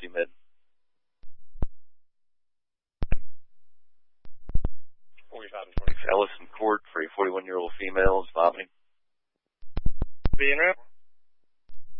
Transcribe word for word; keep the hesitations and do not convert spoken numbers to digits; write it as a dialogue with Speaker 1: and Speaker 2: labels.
Speaker 1: C mid.
Speaker 2: forty-five and twenty.
Speaker 1: Ellison Court for a forty-one-year-old female is